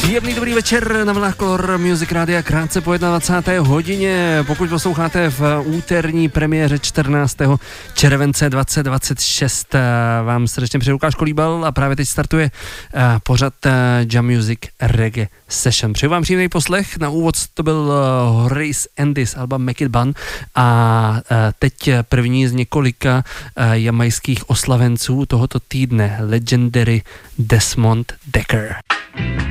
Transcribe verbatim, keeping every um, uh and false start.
Příjemný dobrý večer na vlnách Color Music Rádia krátce po dvacáté jedné hodině. Pokud posloucháte v úterní premiéře čtrnáctého července dvacet dvacet šest, vám srdečně přeji Lukáš Kolíbal a právě teď startuje pořad Jam Music Reggae Session. Přeju vám příjemný poslech. Na úvod to byl Horace Andys, alba Make It Bun, a teď první z několika jamajských oslavenců tohoto týdne, Legendary Desmond Dekker.